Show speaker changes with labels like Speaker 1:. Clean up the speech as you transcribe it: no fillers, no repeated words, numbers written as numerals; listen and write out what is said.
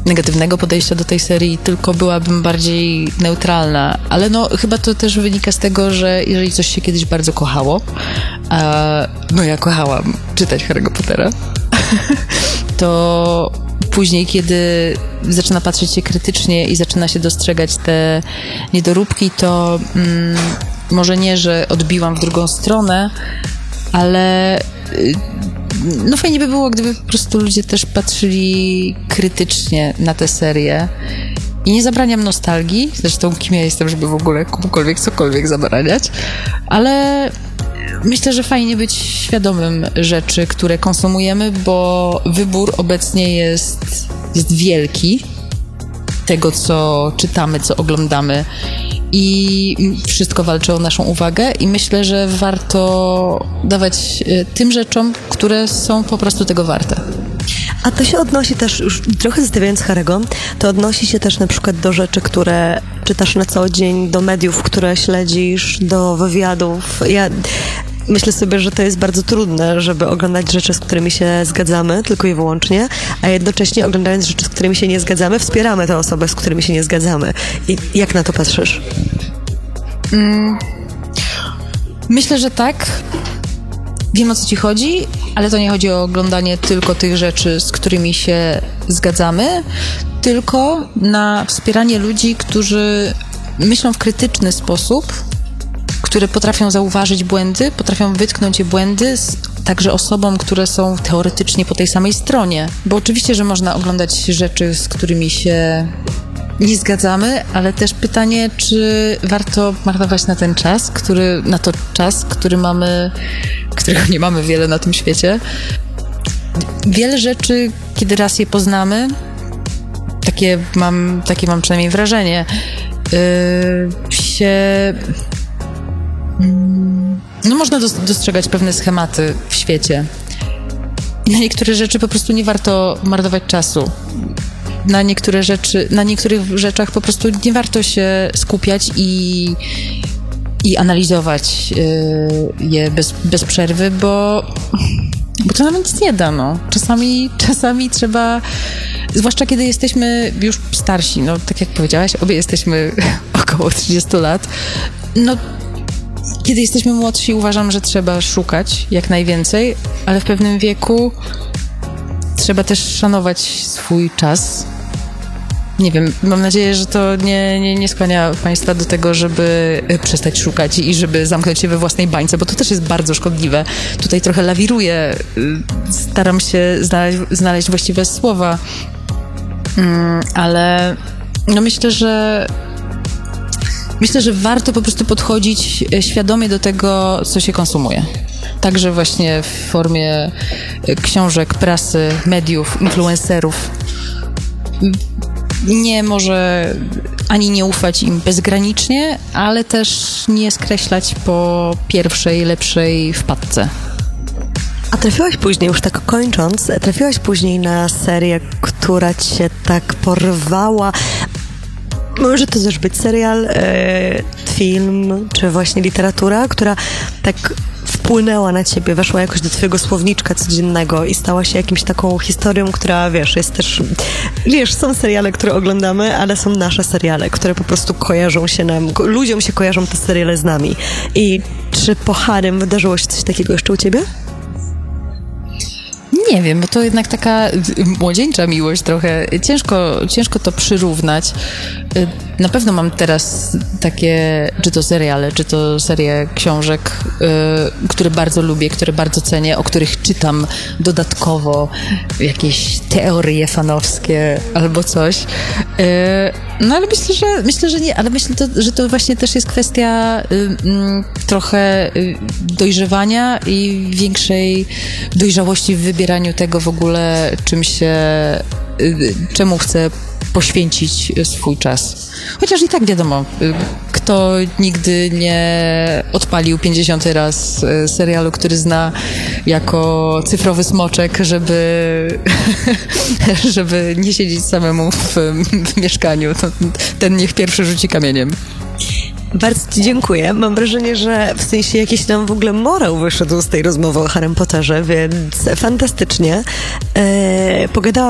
Speaker 1: negatywnego podejścia do tej serii, tylko byłabym bardziej neutralna. Ale no chyba to też wynika z tego, że jeżeli coś się kiedyś bardzo kochało, no ja kochałam czytać Harry'ego Pottera, to później, kiedy zaczyna patrzeć się krytycznie i zaczyna się dostrzegać te niedoróbki, to może nie, że odbiłam w drugą stronę, ale no fajnie by było, gdyby po prostu ludzie też patrzyli krytycznie na tę serię. I nie zabraniam nostalgii, zresztą kim ja jestem, żeby w ogóle komukolwiek cokolwiek zabraniać, ale myślę, że fajnie być świadomym rzeczy, które konsumujemy, bo wybór obecnie jest wielki tego, co czytamy, co oglądamy i wszystko walczy o naszą uwagę i myślę, że warto dawać tym rzeczom, które są po prostu tego warte.
Speaker 2: A to się odnosi też, już trochę zostawiając Harry'ego, to odnosi się też na przykład do rzeczy, które czytasz na co dzień, do mediów, które śledzisz, do wywiadów. Ja myślę sobie, że to jest bardzo trudne, żeby oglądać rzeczy, z którymi się zgadzamy, tylko i wyłącznie, a jednocześnie oglądając rzeczy, z którymi się nie zgadzamy, wspieramy te osoby, z którymi się nie zgadzamy. I jak na to patrzysz?
Speaker 1: Myślę, że tak. Wiem, o co ci chodzi, ale to nie chodzi o oglądanie tylko tych rzeczy, z którymi się zgadzamy, tylko na wspieranie ludzi, którzy myślą w krytyczny sposób, które potrafią zauważyć błędy, potrafią wytknąć je błędy, także osobom, które są teoretycznie po tej samej stronie. Bo oczywiście, że można oglądać rzeczy, z którymi się nie zgadzamy, ale też pytanie, czy warto marnować na ten czas, który mamy, którego nie mamy wiele na tym świecie. Wiele rzeczy, kiedy raz je poznamy, takie mam przynajmniej wrażenie, no można dostrzegać pewne schematy w świecie. I na niektóre rzeczy po prostu nie warto marnować czasu. Na niektórych rzeczach po prostu nie warto się skupiać i analizować je bez przerwy, bo to nam nic nie da, no. Czasami trzeba, zwłaszcza kiedy jesteśmy już starsi, no tak jak powiedziałaś, obie jesteśmy około 30 lat, no kiedy jesteśmy młodsi, uważam, że trzeba szukać jak najwięcej, ale w pewnym wieku trzeba też szanować swój czas. Nie wiem, mam nadzieję, że to nie skłania Państwa do tego, żeby przestać szukać i żeby zamknąć się we własnej bańce, bo to też jest bardzo szkodliwe. Tutaj trochę lawiruję, staram się znaleźć właściwe słowa, ale no myślę, że warto po prostu podchodzić świadomie do tego, co się konsumuje. Także właśnie w formie książek, prasy, mediów, influencerów. Może ani nie ufać im bezgranicznie, ale też nie skreślać po pierwszej, lepszej wpadce.
Speaker 2: A trafiłaś później, już tak kończąc, na serię, która cię tak porwała? Może to też być serial, film, czy właśnie literatura, która tak wpłynęła na ciebie, weszła jakoś do twojego słowniczka codziennego i stała się jakimś taką historią, która, jest też, są seriale, które oglądamy, ale są nasze seriale, które po prostu kojarzą się nam, ludziom się kojarzą te seriale z nami. I czy po Harrym wydarzyło się coś takiego jeszcze u ciebie?
Speaker 1: Nie wiem, bo to jednak taka młodzieńcza miłość trochę. Ciężko to przyrównać. Na pewno mam teraz takie, czy to seriale, czy to serie książek, które bardzo lubię, które bardzo cenię, o których czytam dodatkowo jakieś teorie fanowskie albo coś. No ale myślę, że nie, ale myślę, że to właśnie też jest kwestia trochę dojrzewania i większej dojrzałości w wybieraniu tego w ogóle, czemu chcę poświęcić swój czas. Chociaż i tak wiadomo, kto nigdy nie odpalił 50 raz serialu, który zna jako cyfrowy smoczek, żeby nie siedzieć samemu w mieszkaniu. Ten niech pierwszy rzuci kamieniem.
Speaker 2: Bardzo ci dziękuję. Mam wrażenie, że w sensie jakiś tam w ogóle morał wyszedł z tej rozmowy o Harrym Potterze, więc fantastycznie. Pogadałam